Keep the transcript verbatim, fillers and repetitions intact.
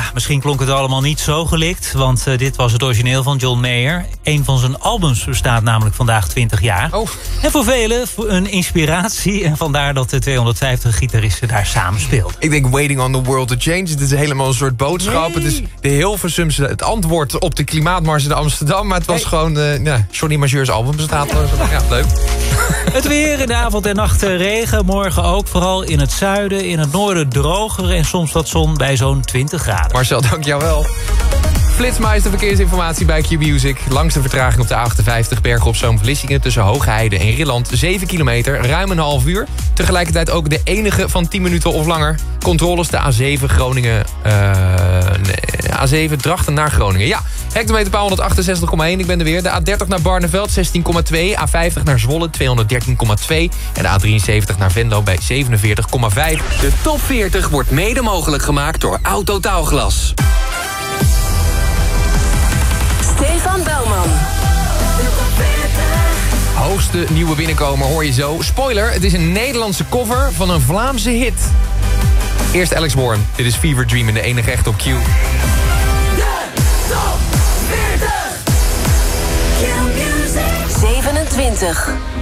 misschien klonk het allemaal niet zo gelikt, want uh, dit was het origineel van John Mayer. Een van zijn albums bestaat namelijk vandaag twintig jaar. Oh. En voor velen een inspiratie. En vandaar dat de tweehonderdvijftig gitaristen daar samen speelden. Ik denk Waiting on the World to Change. Het is helemaal een soort boodschap. Nee. Het is de Hilversumse, het antwoord op de klimaatmars in Amsterdam. Maar het was hey. gewoon, uh, ja, Johnny Majeurs album bestaat. Ja, ja leuk. Het weer in de avond en nacht regen. Morgen ook, vooral in het zuiden. In het noorden droger en soms wat zon bij zo'n twintig graden. Marcel, dank jou wel. Flitsmeister verkeersinformatie bij Q-Music. Langste vertraging op de A achtenvijftig Bergen op Zoom Vlissingen tussen Hoogheide en Rilland. zeven kilometer, ruim een half uur. Tegelijkertijd ook de enige van tien minuten of langer. Controles de A zeven Groningen... Uh, nee, A zeven Drachten naar Groningen. Ja, hectometerpaal honderdachtenzestig komma één. Ik ben er weer. De A dertig naar Barneveld zestien komma twee. A vijftig naar Zwolle tweehonderddertien komma twee. En de A drieënzeventig naar Venlo bij zevenenveertig komma vijf. De top veertig wordt mede mogelijk gemaakt door Autotaalglas. Stefan Bouwman. Hoogste nieuwe binnenkomer hoor je zo. Spoiler, het is een Nederlandse cover van een Vlaamse hit. Eerst Alex Warren. Dit is Fever Dream in de enige echt op Q. De top veertig. Q-Music. zevenentwintig.